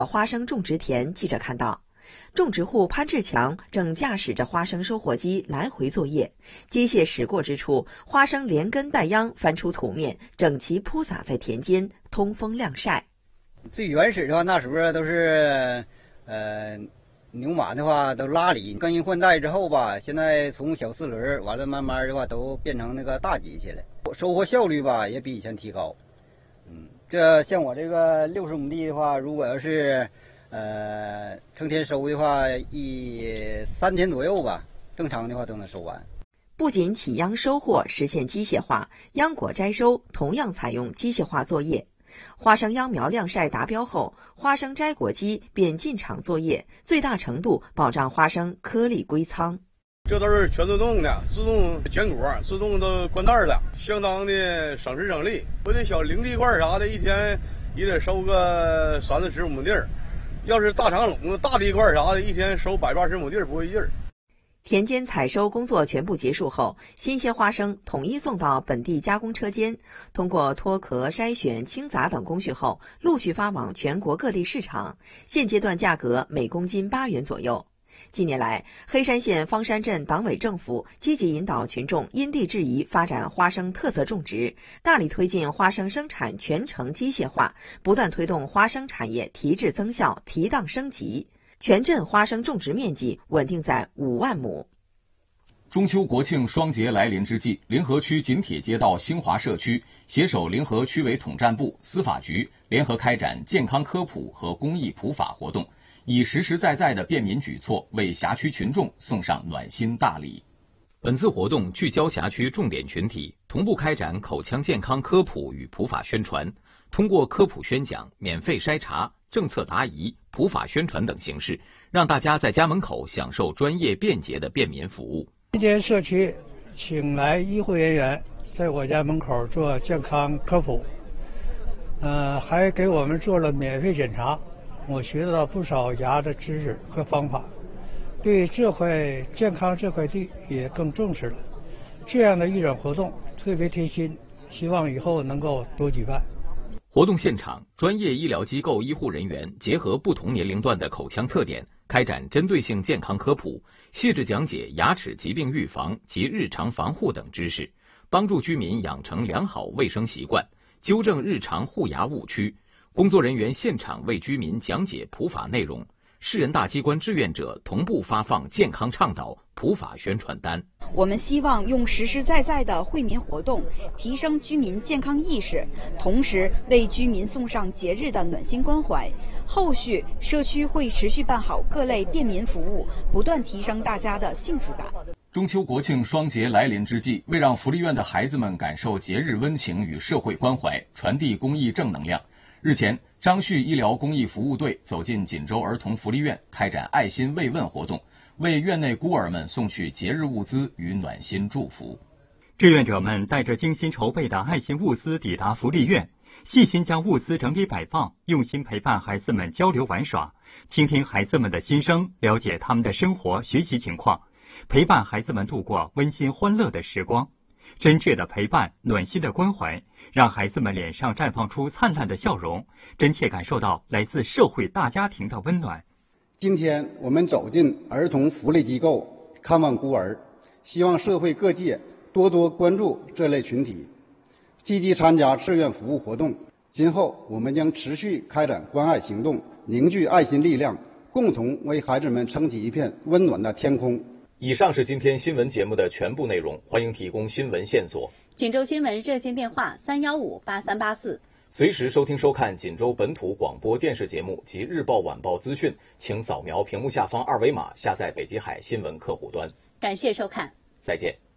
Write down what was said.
花生种植田，记者看到，种植户潘志强正驾驶着花生收获机来回作业。机械驶过之处，花生连根带秧翻出土面，整齐铺撒在田间，通风晾晒。 最原始的话，那时候都是，牛马的话都拉犁，更新换代之后吧，现在从小四轮完了，慢慢的话都变成那个大机器了，收获效率吧也比以前提高。这像我这个60亩地的话，如果要是成天收的话，3天左右吧，正常的话都能收完。 不仅起秧收获实现机械化，秧果摘收同样采用机械化作业。花生秧苗晾晒达标后，花生摘果机便进场作业，最大程度保障花生颗粒归仓。 这都是全自动的，自动拣果，自动的灌袋了，相当的省时省力。我这小零地罐啥的，一天也得收个30-40亩地儿；要是大长垄子、大地罐啥的，一天收180亩地儿不费劲儿。 田间采收工作全部结束后，新鲜花生统一送到本地加工车间，通过脱壳、筛选、清杂等工序后，陆续发往全国各地市场。现阶段价格每公斤8元左右。近年来，黑山县方山镇党委政府积极引导群众因地制宜发展花生特色种植，大力推进花生生产全程机械化，不断推动花生产业提质增效、提档升级。全镇花生种植面积稳定在5万亩。 中秋国庆双节来临之际，临河区锦铁街道兴华社区携手临河区委统战部、司法局联合开展健康科普和公益普法活动，以实实在在的便民举措为辖区群众送上暖心大礼。 本次活动聚焦辖区重点群体，同步开展口腔健康科普与普法宣传，通过科普宣讲、免费筛查、政策答疑、普法宣传等形式，让大家在家门口享受专业便捷的便民服务。 今天社区请来医护人员在我家门口做健康科普，还给我们做了免费检查，我学到不少牙的知识和方法，对这块健康这块地也更重视了。这样的义诊活动特别贴心，希望以后能够多举办。 活动现场，专业医疗机构医护人员结合不同年龄段的口腔特点，开展针对性健康科普，细致讲解牙齿疾病预防及日常防护等知识，帮助居民养成良好卫生习惯，纠正日常护牙误区。工作人员现场为居民讲解普法内容，市人大机关志愿者同步发放健康倡导、普法宣传单。 我们希望用实实在在的惠民活动提升居民健康意识，同时为居民送上节日的暖心关怀。后续社区会持续办好各类便民服务，不断提升大家的幸福感。 中秋国庆双节来临之际，为让福利院的孩子们感受节日温情与社会关怀，传递公益正能量，日前，张旭医疗公益服务队走进锦州儿童福利院，开展爱心慰问活动，为院内孤儿们送去节日物资与暖心祝福。 志愿者们带着精心筹备的爱心物资抵达福利院，细心将物资整理摆放，用心陪伴孩子们交流玩耍，倾听孩子们的心声，了解他们的生活学习情况，陪伴孩子们度过温馨欢乐的时光。真挚的陪伴，暖心的关怀，让孩子们脸上绽放出灿烂的笑容，真切感受到来自社会大家庭的温暖。 今天我们走进儿童福利机构看望孤儿，希望社会各界多多关注这类群体，积极参加志愿服务活动。今后我们将持续开展关爱行动，凝聚爱心力量，共同为孩子们撑起一片温暖的天空。 以上是今天新闻节目的全部内容，欢迎提供新闻线索。 锦州新闻热线电话3158384。 随时收听收看锦州本土广播电视节目及日报晚报资讯，请扫描屏幕下方2维码下载北极海新闻客户端。 感谢收看， 再见。